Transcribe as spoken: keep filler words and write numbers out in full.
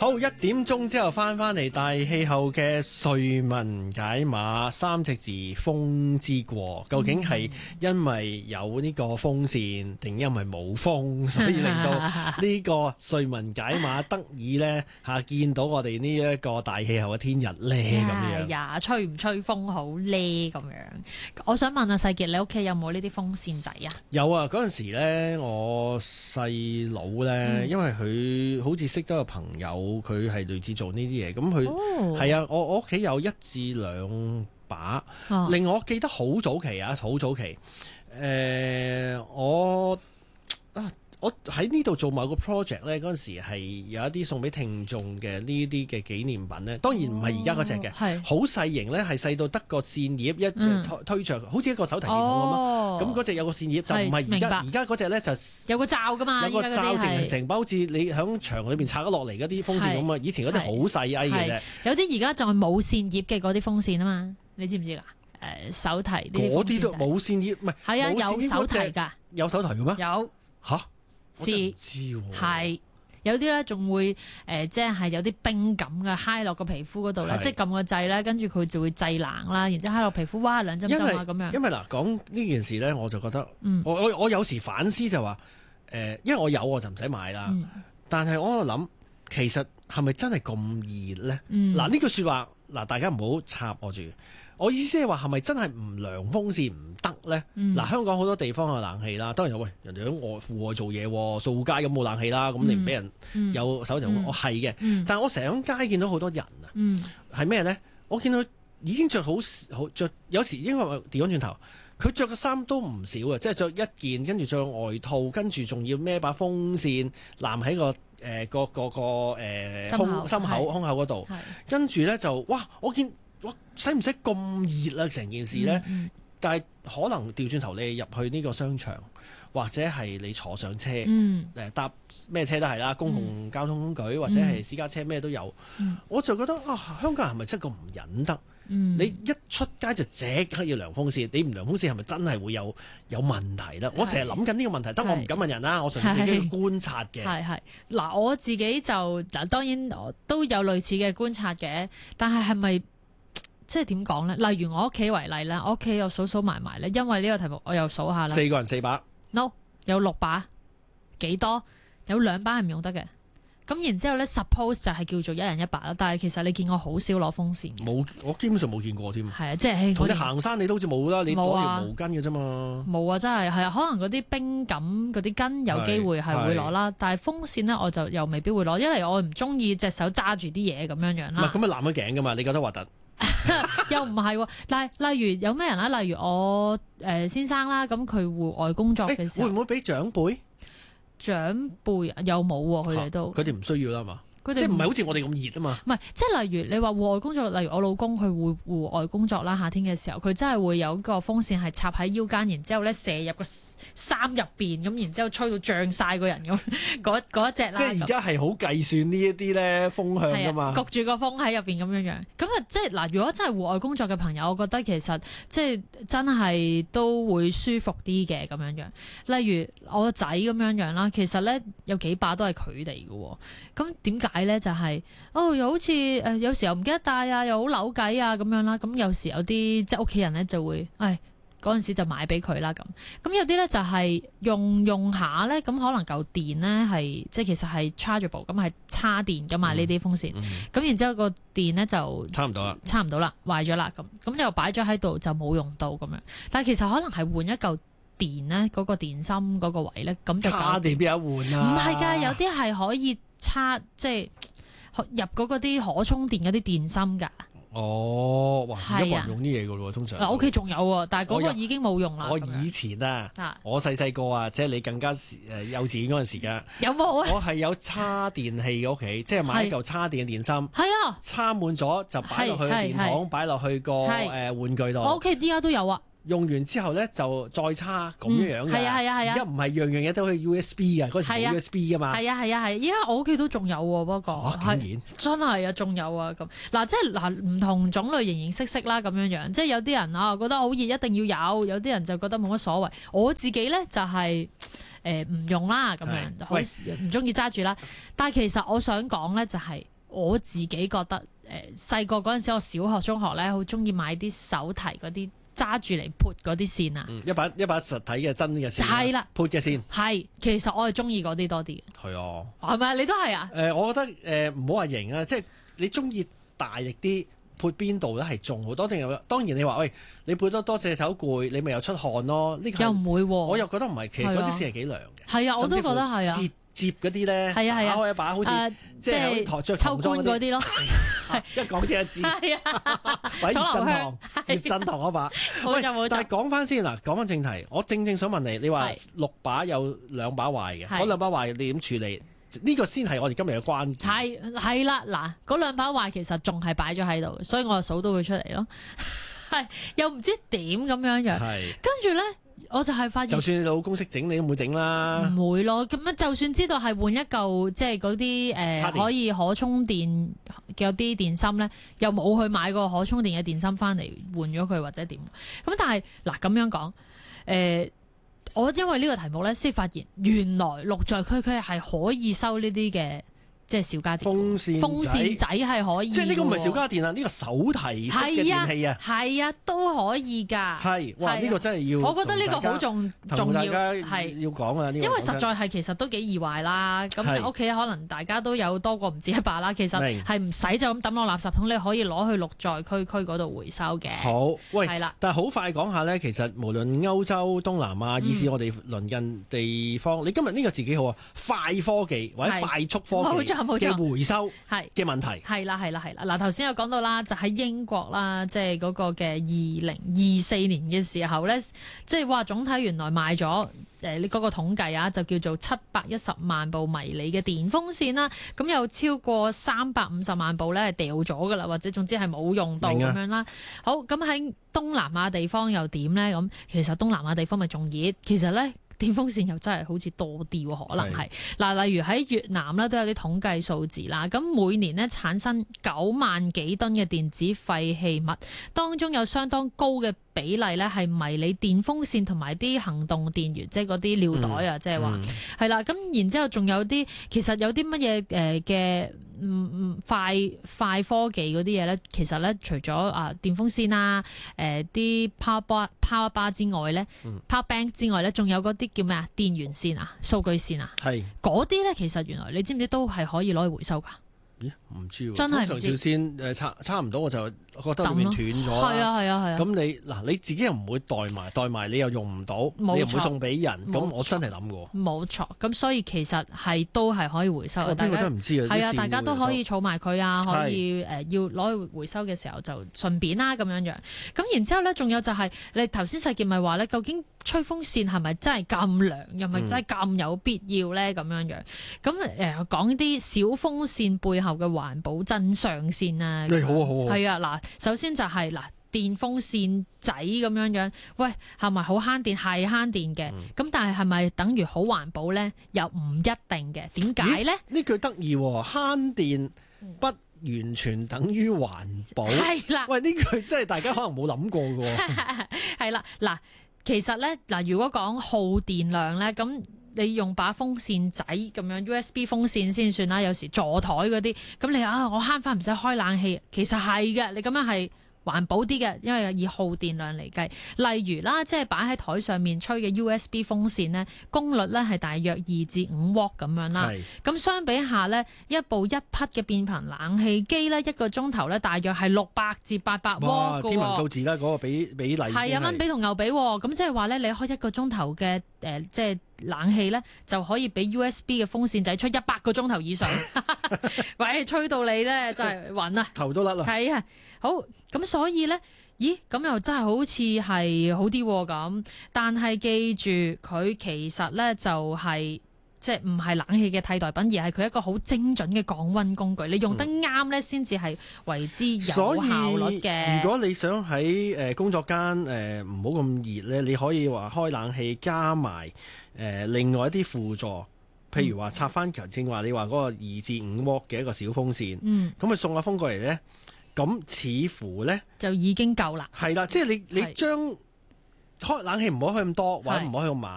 好，一點鐘之後翻返嚟大氣候嘅瑞文解碼三隻字風之過，究竟係因為有呢個風扇定因為冇風，所以令到呢個瑞文解碼得以呢嚇見到我哋呢一個大氣候嘅天日呢？咁樣呀，吹唔吹風好呢？咁樣，我想問阿世傑，你屋企有冇呢啲風扇仔啊？ 有啊，嗰陣時呢，我細佬呢，嗯、因為佢好似識得個朋友。佢係類似做呢啲嘢，咁佢係啊，我我屋企有一至兩把。哦、令我記得好早期啊，好早期。誒、呃，我啊，我喺呢度做某個 project 咧，嗰陣時係有一啲送俾聽眾嘅呢啲嘅紀念品咧。當然唔係而家嗰隻嘅，好細、哦、型咧，係細到得個扇葉一、嗯、推着，好似一個手提電筒咁啊。咁嗰隻有個扇葉，就唔係而家而家嗰隻咧，就有個罩噶嘛， 有個罩淨係成包，好似你喺牆裏邊拆咗落嚟嗰啲風扇咁啊。以前嗰啲好細埃嘅啫， 有啲而家仲係冇扇葉嘅嗰啲風扇啊嘛，你知唔知㗎？誒，手提呢啲嗰啲都冇扇葉，唔係係啊，有手提㗎， 有手提嘅咩？ 有吓？ 是係有啲咧，仲會誒，即係有啲冰感嘅，揩落個皮膚嗰度咧，即係撳個掣咧，跟住佢就會製冷啦，然之後揩落皮膚，哇兩針針啊咁樣。 因為嗱講呢件事咧，我就覺得，嗯、我我我有時反思就話，誒、呃，因為我有我就唔使買啦，嗯、但係我喺度諗，其實係咪真係咁熱咧？嗱呢、嗯、句說話，嗱大家唔好插我住。我意思係話係咪真係唔涼風扇唔得咧？嗱、嗯，香港好多地方有冷氣啦，當然有喂人哋喺外戶外做嘢，掃街咁冇冷氣啦，咁、嗯、你唔俾人有手提，嗯、我係嘅。嗯、但係我成日喺街見到好多人啊，係咩咧？我見到已經着好好着，有時應該調翻轉頭，佢着嘅衫都唔少啊，即係着一件，跟住着外套，跟住仲要孭把風扇攬喺個誒、呃、個個個誒胸心口胸口嗰度，跟住咧就哇，我見。哇！使唔使咁熱啊？成件事咧，嗯嗯、但係可能調轉頭你入去呢個商場，或者係你坐上車，誒、嗯、搭咩車都係啦，公共交通工具、嗯、或者係私家車咩都有，嗯、我就覺得啊，香港人係咪真係咁唔忍得？嗯、你一出街就即刻要涼風扇，你唔涼風扇係咪真係會有有問題咧？是我成日諗緊呢個問題，得我唔敢問人啦，我純粹自己觀察嘅。係係嗱，我自己就嗱，當然我都有類似嘅觀察嘅，但係係咪？即係點講咧？例如我屋企為例啦，我屋企又數數埋埋咧，因為呢個題目我又數下啦。 四個人四把 ？No， 有六把，幾多？有兩把係唔用得嘅。咁然之後咧 ，suppose 就係叫做一人一把啦。但係其實你見我好少攞風扇。冇， 我基本上冇見過添。 係啊，即係同你行山你都好似冇啦，你攞條毛巾嘅啫嘛。 冇啊，真係係啊，可能嗰啲冰感嗰啲巾有機會係會攞啦，但係風扇咧我就又未必會攞，因為我唔中意隻手揸住啲嘢咁樣樣啦。 唔係咁啊，攬咗頸噶嘛？你覺得核突？ 又唔係，但係例如有咩人啦？例如我誒、呃、先生啦，咁佢戶外工作嘅時候， 會唔會俾長輩？ 長輩又冇，佢哋都佢哋唔需要啦嘛。 佢哋即係唔係好似我哋咁熱啊嘛？ 唔係，即係例如你話戶外工作，例如我老公佢會戶外工作啦，夏天嘅時候佢真係會有個風扇係插喺腰間，然之後咧射入個衫入邊，咁然之後吹到脹晒個人咁，嗰嗰一隻啦。即係而家係好計算呢一啲咧風向㗎嘛， 焗住個風喺入邊咁樣樣。咁啊，即係嗱，如果真係戶外工作嘅朋友，我覺得其實即係真係都會舒服啲嘅咁樣樣。例如我個仔咁樣樣啦，其實咧有幾把都係佢哋嘅。咁點解？解咧就係、是、哦，又好似誒、呃，有時候唔記得帶啊，又好扭計啊咁樣啦。咁有時有啲即係屋企人咧就會，唉嗰陣時就買俾佢啦咁。咁有啲咧就係用用下咧，咁可能嚿電咧係即係其實係 chargeable，咁係叉電噶嘛呢啲風扇。咁、嗯、然之後個電咧就差唔多啦， 差唔多啦，壞咗啦咁。咁又擺咗喺度就冇用到咁樣。但係其實可能係換一嚿電咧，嗰、那個電芯嗰個位咧，咁就叉電邊有換啊？ 唔係㗎，有啲係可以。插即係入嗰嗰啲可充電嗰啲電芯㗎。 哦，哇！而家冇人用啲嘢㗎咯，通常。 嗱，屋企仲有喎，但係嗰個已經冇用啦。 我以前啊，啊我細細個啊，即係你更加誒幼稚園嗰陣時㗎。 有冇啊？ 我係有叉電器嘅屋企，即係買一嚿叉電嘅電芯。 係啊。插滿咗就擺落去電筒，擺落去個誒玩具度。 我屋企依家都有啊。用完之後咧就再叉咁樣樣嘅，係啊係啊係啊！而家唔係樣樣嘢都可以 U S B 嘅，嗰時冇 U S B 噶嘛。係啊係啊係，依家我屋企都仲有喎，不過嚇竟然真係啊，仲有啊咁嗱，即係嗱唔同種類形形色色啦咁樣樣，即係有啲人啊覺得好熱一定要有，有啲人就覺得冇乜所謂。我自己咧就係誒唔用啦咁樣，好唔中意揸住啦。但係其實我想講咧就係我自己覺得誒細個嗰陣時，我小學中學咧好中意買啲手提嗰啲揸住嚟撥嗰啲線啊， 嗯、一把一把實體嘅真嘅線， 係啦， 撥嘅線， 係其實我係中意嗰啲多啲嘅。 係啊， 係咪你都係啊？ 誒、呃，我覺得誒唔好話型啊，即係你中意大力啲。撥邊度咧係重好多，定係當然你話喂，你撥得多隻手攰，你咪又出汗咯。呢、這個又唔會、啊， 我又覺得唔係，其實嗰啲線係幾涼嘅。 係啊，我都覺得係啊。 摺摺嗰啲咧， 係啊係啊， 打開一把好似、呃、即係台着抽冠嗰啲咯。 一講只一支， 係啊， 或者葉振棠、葉振棠嗰把。 冇錯冇錯。 但係講翻先嗱，講翻正題，我正正想問你，你話六把有兩把壞嘅，嗰兩把壞你點處理？呢個先係我哋今日嘅關鍵。 係係啦，嗱，嗰兩把壞其實仲係擺咗喺度，所以我就數到佢出嚟咯。係又唔知點咁樣樣。係跟住咧，我就係發現，就算你老公識整，你都唔會整啦。唔會咯，咁樣就算知道係換一嚿，即係嗰啲誒可以可充電嘅啲電芯咧，又冇去買個可充電嘅電芯翻嚟換咗佢或者點。咁但係嗱咁樣講，誒、呃。我因為呢個題目咧，先發現原來綠在區區係可以收呢啲嘅即係小家電風扇風扇仔係可以， 即係呢個唔係小家電啊，呢、呢個手提式嘅電器啊， 係啊都可以㗎。係哇，呢、 呢個真係要， 我覺得呢個好重重要， 係要講啊。呢個、 因為實在係其實都幾易壞啦。咁你屋企可能大家都有多過唔止一把啦。其實係唔使就咁抌落垃圾桶，你可以攞去綠在區區嗰度回收嘅。好，喂，係啦。但係好快講下咧，其實無論歐洲、東南亞，以至我哋鄰近地方，嗯、你今日呢個字幾好啊？快科技或者快速科技。嘅回收係嘅問題係啦係啦係啦嗱，頭先有講到啦，就喺英國啦，即係嗰個嘅二零二四年嘅時候咧，即係話總體原來賣咗誒你嗰個統計啊，就叫做七百一十萬部迷你嘅電風扇啦，咁有超過三百五十萬部咧係掉咗噶啦，或者總之係冇用到咁樣啦。好，咁喺東南亞地方又點咧？咁其實東南亞地方咪仲熱，其實咧。電風扇又真係好似多啲喎，可能係嗱，例如喺越南咧都有啲統計數字啦。咁每年咧產生九萬幾噸嘅電子廢棄物，當中有相當高嘅比例咧係迷你電風扇同埋啲行動電源，即係嗰啲尿袋啊，即係話係啦。咁然之後仲有啲，其實有啲乜嘢誒嘅嗯嗯快快科技嗰啲嘢咧，其實咧除咗啊電風扇啊、誒啲 power bar power bar 之外咧、嗯、，power bank 之外咧，仲有嗰啲叫咩啊？電源線啊、數據線啊，係嗰啲咧，其實原來你知唔知都係可以攞去回收㗎？咦？唔知喎，真係唔知。通常條線誒差差唔多，我就覺得裏面斷咗。係啊係啊係啊。咁你嗱你自己又唔會代埋，代埋你又用唔到，你又唔會送俾人。咁我真係諗過。冇錯。咁所以其實係都係可以回收嘅。大家真係唔知啊。係啊，大家都可以儲埋佢啊，可以誒要攞去回收嘅時候就順便啦咁樣樣。咁然之後咧，仲有就係你頭先細傑咪話咧，究竟吹風扇係咪真係咁涼，又咪真係咁有必要咧？咁樣樣。咁誒講啲小風扇背後嘅環保真相先啊！好啊好啊，係啊嗱，首先就係、是、嗱電風扇仔咁樣樣，喂係咪好慳電？係慳電嘅，咁、嗯、但係係咪等於好環保咧？又唔一定嘅，點解咧？呢句得意喎，慳電不完全等於環保。係啦，喂呢句真係大家可能冇諗過嘅。係啦，嗱其實咧嗱，如果講耗電量咧咁。你用把風扇仔咁樣 U S B 風扇先算啦，有時座台嗰啲，咁你啊我慳翻唔使開冷氣，其實係嘅，你咁樣係環保啲嘅，因為以耗電量嚟計。例如啦，即係擺喺台上面吹嘅 U S B 風扇呢，功率咧係大約二至五瓦咁樣啦。咁相比下呢，一部一匹嘅變頻冷氣機呢，一個鐘頭咧大約係六百至八百瓦嘅。天文數字啦，嗰個比比例係啊，蚊比同牛比，咁即係話咧，你開一個鐘頭嘅誒，即係冷氣咧，就可以比 U S B 嘅風扇仔吹一百個鐘頭以上。喂，吹到你咧真係暈啊，頭都甩啦。係啊，好咁。所以咧，咦咁又真係好似係好啲咁，但係記住佢其實咧就係即係唔係冷氣嘅替代品，而係佢一個好精準嘅降溫工具。你用得啱咧，先至係為之有效率嘅。如果你想喺誒工作間誒唔好咁熱咧，你可以話開冷氣加埋誒、呃、另外一啲輔助，譬如話插翻強正話你話嗰個二至五瓦嘅一個小風扇，嗯，咁佢送下風過嚟咧。咁似乎咧就已經夠啦，係啦，即係你你將開冷氣唔好開咁多，或者唔好開咁慢。